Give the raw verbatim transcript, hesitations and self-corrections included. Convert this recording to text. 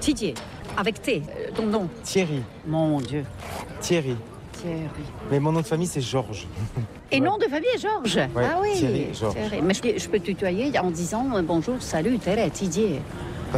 Didier, avec T, euh, ton nom. Thierry. Mon Dieu. Thierry. Thierry. Mais mon nom de famille, c'est Georges. Et Ouais. nom de famille est Georges. Ouais, Ah oui. Thierry, Georges. Thierry. Mais je, je peux tutoyer en disant euh, bonjour, salut, Thérèse, Didier.